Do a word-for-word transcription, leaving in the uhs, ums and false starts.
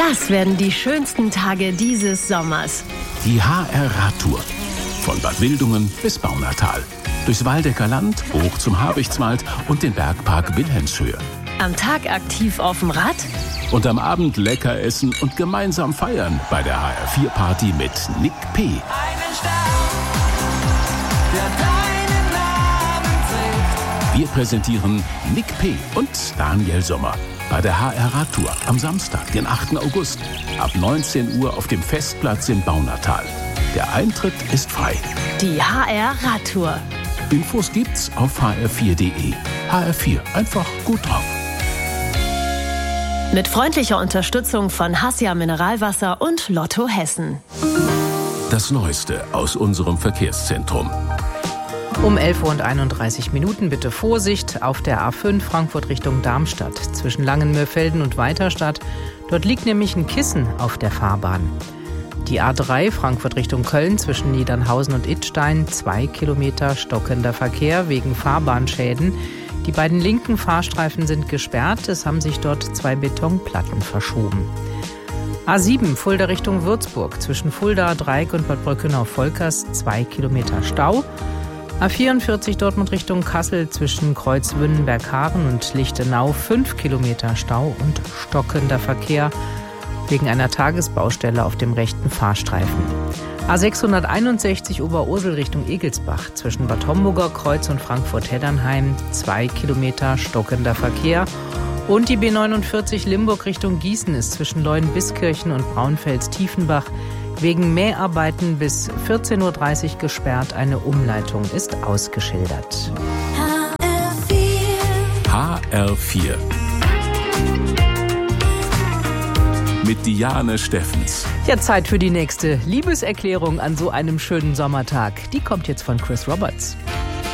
Das werden die schönsten Tage dieses Sommers. Die H R-Radtour. Von Bad Wildungen bis Baunatal. Durchs Waldecker Land, hoch zum Habichtswald und den Bergpark Wilhelmshöhe. Am Tag aktiv auf dem Rad. Und am Abend lecker essen und gemeinsam feiern bei der H R vier Party mit Nick P. Einen Stern, der deinen Namen trägt. Wir präsentieren Nick P. und Daniel Sommer bei der H R-Radtour am Samstag, den achten August, ab neunzehn Uhr auf dem Festplatz in Baunatal. Der Eintritt ist frei. Die H R-Radtour. Infos gibt's auf h r vier punkt de. H R vier, einfach gut drauf. Mit freundlicher Unterstützung von Hassia Mineralwasser und Lotto Hessen. Das Neueste aus unserem Verkehrszentrum. Um elf Uhr einunddreißig Minuten bitte Vorsicht auf der A fünf Frankfurt Richtung Darmstadt zwischen Langenmörfelden und Weiterstadt. Dort liegt nämlich ein Kissen auf der Fahrbahn. Die A drei Frankfurt Richtung Köln zwischen Niedernhausen und Idstein, zwei Kilometer stockender Verkehr wegen Fahrbahnschäden. Die beiden linken Fahrstreifen sind gesperrt, es haben sich dort zwei Betonplatten verschoben. A sieben Fulda Richtung Würzburg zwischen Fulda, Dreieck und Bad Brückenau-Volkers, zwei Kilometer Stau. A vierundvierzig Dortmund Richtung Kassel zwischen Kreuz-Wünnenberg-Haaren und Lichtenau, fünf Kilometer Stau und stockender Verkehr wegen einer Tagesbaustelle auf dem rechten Fahrstreifen. A sechshunderteinundsechzig Oberursel Richtung Egelsbach zwischen Bad Homburger Kreuz und Frankfurt-Heddernheim, zwei Kilometer stockender Verkehr. Und die B neunundvierzig Limburg Richtung Gießen ist zwischen Leuenbiskirchen und Braunfels-Tiefenbach wegen Mäharbeiten bis vierzehn Uhr dreißig gesperrt. Eine Umleitung ist ausgeschildert. H R vier. Mit Diane Steffens. Ja, Zeit für die nächste Liebeserklärung an so einem schönen Sommertag. Die kommt jetzt von Chris Roberts.